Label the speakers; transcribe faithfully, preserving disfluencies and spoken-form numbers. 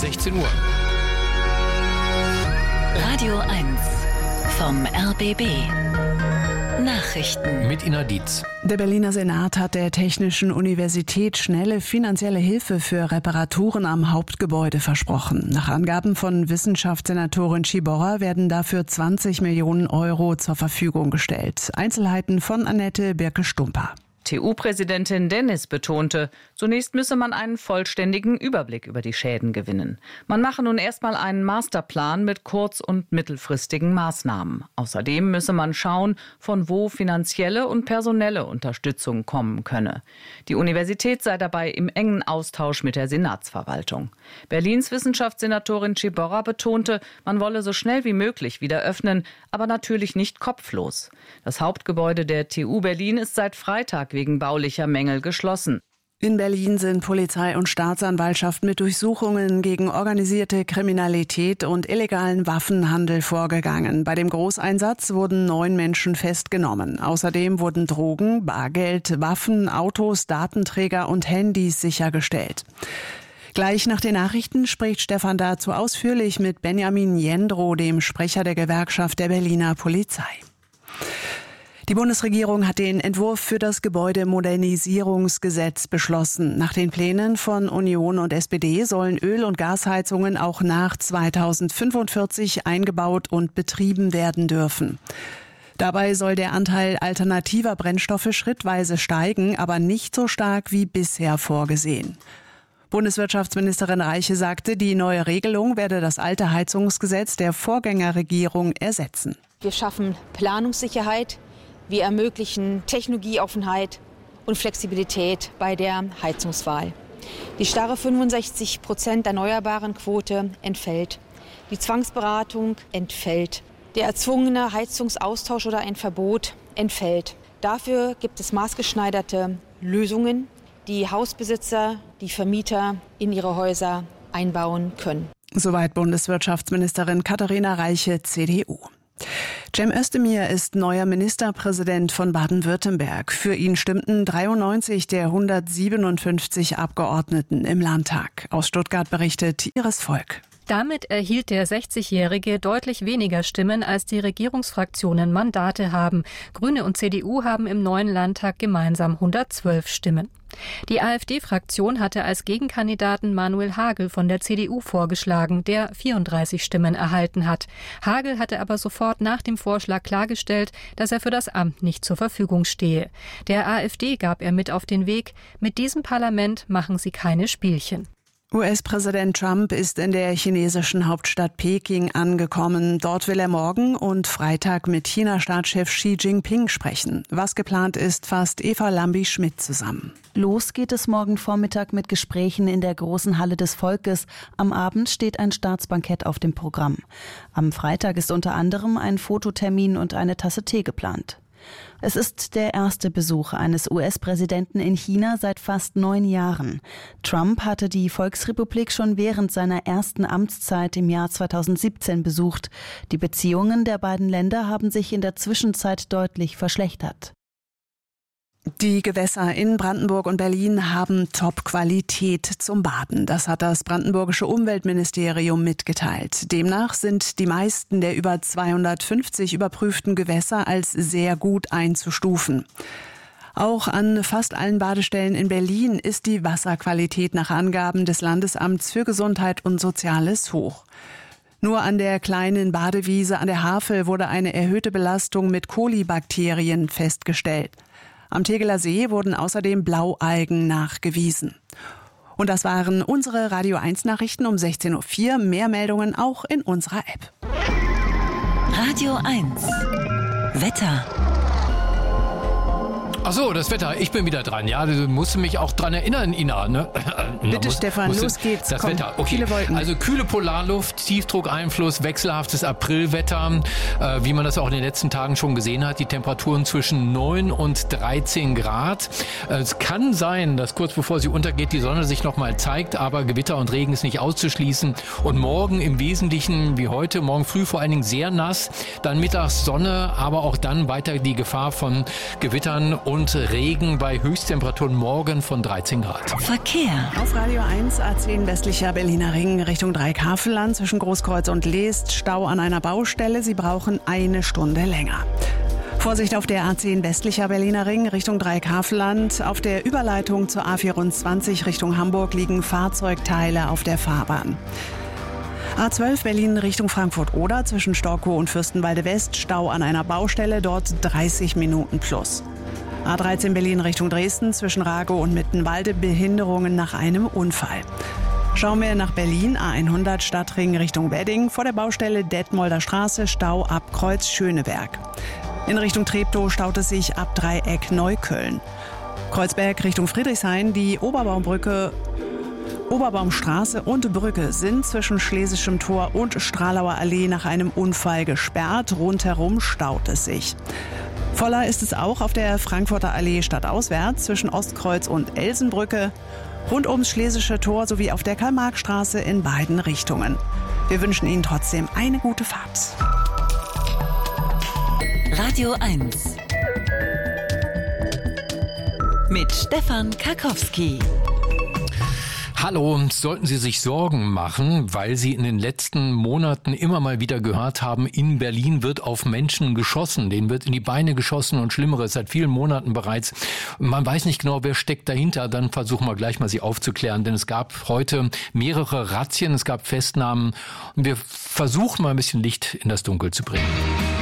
Speaker 1: sechzehn Uhr.
Speaker 2: Radio eins vom R B B. Nachrichten
Speaker 1: mit Ina Dietz.
Speaker 3: Der Berliner Senat hat der Technischen Universität schnelle finanzielle Hilfe für Reparaturen am Hauptgebäude versprochen. Nach Angaben von Wissenschaftssenatorin Ciborra werden dafür zwanzig Millionen Euro zur Verfügung gestellt. Einzelheiten von Annette Birke-Stumper.
Speaker 4: T U-Präsidentin Dennis betonte, zunächst müsse man einen vollständigen Überblick über die Schäden gewinnen. Man mache nun erstmal einen Masterplan mit kurz- und mittelfristigen Maßnahmen. Außerdem müsse man schauen, von wo finanzielle und personelle Unterstützung kommen könne. Die Universität sei dabei im engen Austausch mit der Senatsverwaltung. Berlins Wissenschaftssenatorin Ciborra betonte, man wolle so schnell wie möglich wieder öffnen, aber natürlich nicht kopflos. Das Hauptgebäude der T U Berlin ist seit Freitag wegen baulicher Mängel geschlossen.
Speaker 3: In Berlin sind Polizei und Staatsanwaltschaft mit Durchsuchungen gegen organisierte Kriminalität und illegalen Waffenhandel vorgegangen. Bei dem Großeinsatz wurden neun Menschen festgenommen. Außerdem wurden Drogen, Bargeld, Waffen, Autos, Datenträger und Handys sichergestellt. Gleich nach den Nachrichten spricht Stefan dazu ausführlich mit Benjamin Jendrow, dem Sprecher der Gewerkschaft der Berliner Polizei. Die Bundesregierung hat den Entwurf für das Gebäudemodernisierungsgesetz beschlossen. Nach den Plänen von Union und S P D sollen Öl- und Gasheizungen auch nach zweitausendfünfundvierzig eingebaut und betrieben werden dürfen. Dabei soll der Anteil alternativer Brennstoffe schrittweise steigen, aber nicht so stark wie bisher vorgesehen. Bundeswirtschaftsministerin Reiche sagte, die neue Regelung werde das alte Heizungsgesetz der Vorgängerregierung ersetzen.
Speaker 5: Wir schaffen Planungssicherheit. Wir ermöglichen Technologieoffenheit und Flexibilität bei der Heizungswahl. Die starre fünfundsechzig Prozent erneuerbaren Quote entfällt. Die Zwangsberatung entfällt. Der erzwungene Heizungsaustausch oder ein Verbot entfällt. Dafür gibt es maßgeschneiderte Lösungen, die Hausbesitzer, die Vermieter in ihre Häuser einbauen können.
Speaker 3: Soweit Bundeswirtschaftsministerin Katharina Reiche, C D U. Cem Özdemir ist neuer Ministerpräsident von Baden-Württemberg. Für ihn stimmten dreiundneunzig der hundertsiebenundfünfzig Abgeordneten im Landtag. Aus Stuttgart berichtet Iris Volk.
Speaker 6: Damit erhielt der sechzigjährige deutlich weniger Stimmen, als die Regierungsfraktionen Mandate haben. Grüne und C D U haben im neuen Landtag gemeinsam hundertzwölf Stimmen. Die AfD-Fraktion hatte als Gegenkandidaten Manuel Hagel von der C D U vorgeschlagen, der vierunddreißig Stimmen erhalten hat. Hagel hatte aber sofort nach dem Vorschlag klargestellt, dass er für das Amt nicht zur Verfügung stehe. Der AfD gab er mit auf den Weg: Mit diesem Parlament machen sie keine Spielchen.
Speaker 3: U S-Präsident Trump ist in der chinesischen Hauptstadt Peking angekommen. Dort will er morgen und Freitag mit China-Staatschef Xi Jinping sprechen. Was geplant ist, fasst Eva Lambi-Schmidt zusammen.
Speaker 7: Los geht es morgen Vormittag mit Gesprächen in der großen Halle des Volkes. Am Abend steht ein Staatsbankett auf dem Programm. Am Freitag ist unter anderem ein Fototermin und eine Tasse Tee geplant. Es ist der erste Besuch eines U S-Präsidenten in China seit fast neun Jahren. Trump hatte die Volksrepublik schon während seiner ersten Amtszeit im Jahr zweitausendsiebzehn besucht. Die Beziehungen der beiden Länder haben sich in der Zwischenzeit deutlich verschlechtert.
Speaker 3: Die Gewässer in Brandenburg und Berlin haben Top-Qualität zum Baden. Das hat das brandenburgische Umweltministerium mitgeteilt. Demnach sind die meisten der über zweihundertfünfzig überprüften Gewässer als sehr gut einzustufen. Auch an fast allen Badestellen in Berlin ist die Wasserqualität nach Angaben des Landesamts für Gesundheit und Soziales hoch. Nur an der kleinen Badewiese an der Havel wurde eine erhöhte Belastung mit Kolibakterien festgestellt. Am Tegeler See wurden außerdem Blaualgen nachgewiesen. Und das waren unsere Radio eins Nachrichten um sechzehn Uhr vier. Mehr Meldungen auch in unserer App.
Speaker 2: Radio eins Wetter.
Speaker 1: Ach so, das Wetter. Ich bin wieder dran. Ja, du musst mich auch dran erinnern, Ina. Ne?
Speaker 3: Bitte,
Speaker 1: muss,
Speaker 3: Stefan,
Speaker 1: musst,
Speaker 3: los geht's.
Speaker 1: Das
Speaker 3: Komm,
Speaker 1: Wetter. Okay.
Speaker 3: Viele Wolken.
Speaker 1: Also kühle Polarluft, Tiefdruckeinfluss, wechselhaftes Aprilwetter. Äh, wie man das auch in den letzten Tagen schon gesehen hat, die Temperaturen zwischen neun und dreizehn Grad. Äh, es kann sein, dass kurz bevor sie untergeht, die Sonne sich noch mal zeigt, aber Gewitter und Regen ist nicht auszuschließen. Und morgen im Wesentlichen wie heute, morgen früh vor allen Dingen sehr nass, dann mittags Sonne, aber auch dann weiter die Gefahr von Gewittern und und Regen bei Höchsttemperaturen morgen von dreizehn Grad.
Speaker 2: Verkehr.
Speaker 3: Auf Radio eins A zehn westlicher Berliner Ring Richtung Dreikafelland zwischen Großkreuz und Leest. Stau an einer Baustelle. Sie brauchen eine Stunde länger. Vorsicht auf der A zehn westlicher Berliner Ring Richtung Dreikafelland. Auf der Überleitung zur A vierundzwanzig Richtung Hamburg liegen Fahrzeugteile auf der Fahrbahn. A zwölf Berlin Richtung Frankfurt-Oder zwischen Storkow und Fürstenwalde West. Stau an einer Baustelle, dort dreißig Minuten plus. A dreizehn Berlin Richtung Dresden zwischen Ragow und Mittenwalde. Behinderungen nach einem Unfall. Schauen wir nach Berlin, A hundert Stadtring Richtung Wedding. Vor der Baustelle Detmolder Straße, Stau ab Kreuz Schöneberg. In Richtung Treptow staut es sich ab Dreieck Neukölln. Kreuzberg Richtung Friedrichshain, die Oberbaumbrücke, Oberbaumstraße und Brücke sind zwischen Schlesischem Tor und Stralauer Allee nach einem Unfall gesperrt. Rundherum staut es sich. Voller ist es auch auf der Frankfurter Allee stadtauswärts zwischen Ostkreuz und Elsenbrücke, rund ums Schlesische Tor sowie auf der Karl-Marx-Straße in beiden Richtungen. Wir wünschen Ihnen trotzdem eine gute Fahrt.
Speaker 2: Radio eins mit Stefan Karkowski.
Speaker 1: Hallo, sollten Sie sich Sorgen machen, weil Sie in den letzten Monaten immer mal wieder gehört haben, in Berlin wird auf Menschen geschossen, denen wird in die Beine geschossen und Schlimmeres seit vielen Monaten bereits. Man weiß nicht genau, wer steckt dahinter, dann versuchen wir gleich mal Sie aufzuklären, denn es gab heute mehrere Razzien, es gab Festnahmen und wir versuchen mal ein bisschen Licht in das Dunkel zu bringen.